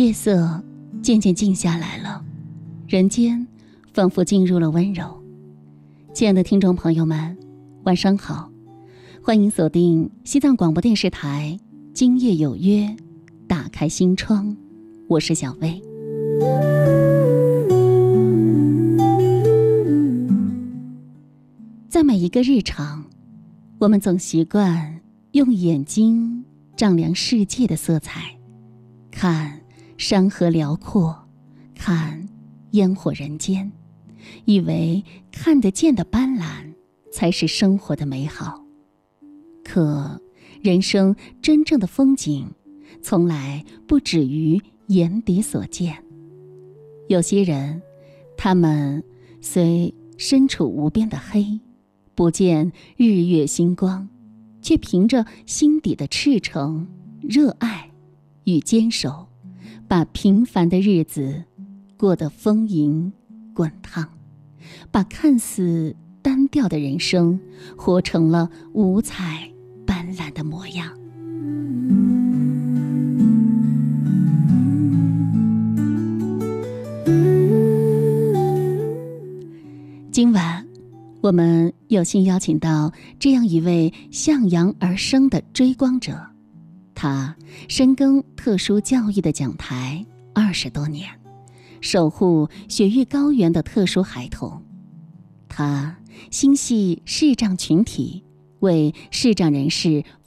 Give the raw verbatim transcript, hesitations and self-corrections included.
夜色渐渐静下来了，人间仿佛进入了温柔。亲爱的听众朋友们，晚上好，欢迎锁定西藏广播电视台今夜有约，打开心窗，我是小薇。在每一个日常，我们总习惯用眼睛丈量世界的色彩，看山河辽阔，看烟火人间，以为看得见的斑斓才是生活的美好。可人生真正的风景从来不止于眼底所见。有些人，他们虽身处无边的黑，不见日月星光，却凭着心底的赤诚、热爱与坚守，把平凡的日子过得丰盈滚烫，把看似单调的人生活成了五彩斑斓的模样。今晚我们有幸邀请到这样一位向阳而生的追光者，他深耕特殊教育的讲台二十多年，守护雪域高原的特殊孩童。他心系视障群体，为视障人士